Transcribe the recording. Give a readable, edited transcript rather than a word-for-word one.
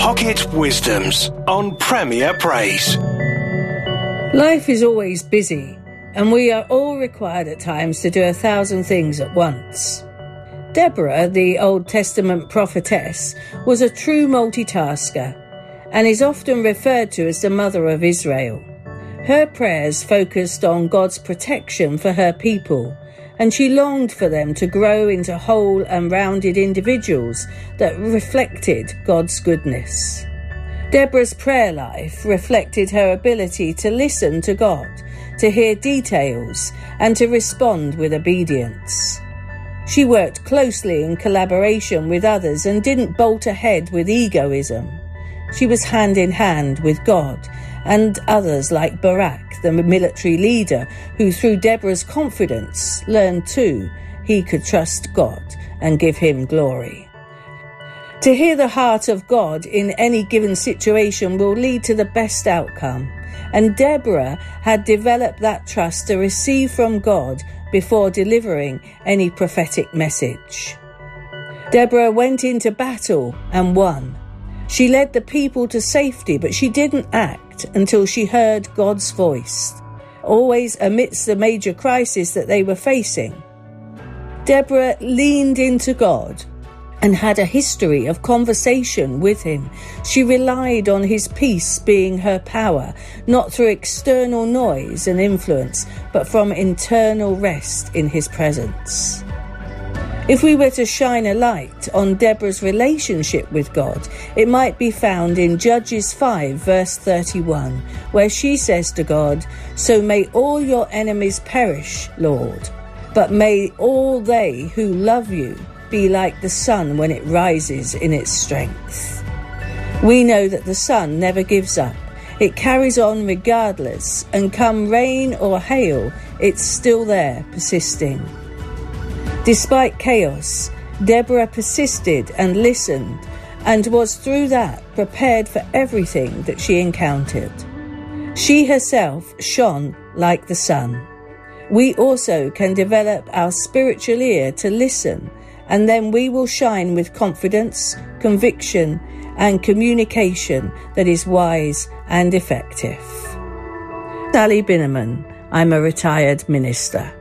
Pocket Wisdoms on Premier Praise. Life is always busy, and we are all required at times to do 1,000 things at once. Deborah, the Old Testament prophetess, was a true multitasker and is often referred to as the mother of Israel. Her prayers focused on God's protection for her people, and she longed for them to grow into whole and rounded individuals that reflected God's goodness. Deborah's prayer life reflected her ability to listen to God, to hear details, and to respond with obedience. She worked closely in collaboration with others and didn't bolt ahead with egoism. She was hand in hand with God and others like Barak, the military leader, who through Deborah's confidence learned too he could trust God and give him glory. To hear the heart of God in any given situation will lead to the best outcome, and Deborah had developed that trust to receive from God before delivering any prophetic message. Deborah went into battle and won. She led the people to safety, but she didn't act until she heard God's voice, always amidst the major crisis that they were facing. Deborah leaned into God and had a history of conversation with him. She relied on his peace being her power, not through external noise and influence, but from internal rest in his presence. If we were to shine a light on Deborah's relationship with God, it might be found in Judges 5 verse 31, where she says to God, "So may all your enemies perish, Lord, but may all they who love you be like the sun when it rises in its strength." We know that the sun never gives up. It carries on regardless, and come rain or hail, it's still there, persisting. Despite chaos, Deborah persisted and listened, and was through that prepared for everything that she encountered. She herself shone like the sun. We also can develop our spiritual ear to listen, and then we will shine with confidence, conviction, and communication that is wise and effective. Sally Binneman. I'm a retired minister.